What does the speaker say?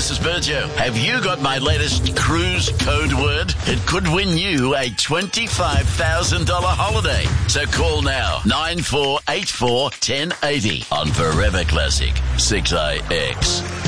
this is Berjo. Have you got my latest cruise code word? It could win you a $25,000 holiday. So call now, 9484 1080 on Forever Classic 6IX.